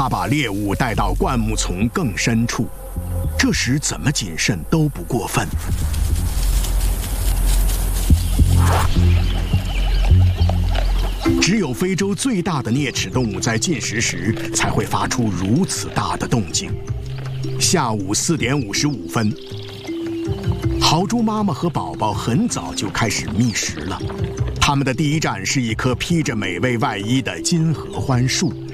他把猎物带到灌木丛更深处，这时怎么谨慎都不过分。只有非洲最大的啮齿动物在进食时才会发出如此大的动静。下午4点55分，豪猪妈妈和宝宝很早就开始觅食了。他们的第一站是一棵披着美味外衣的金合欢树。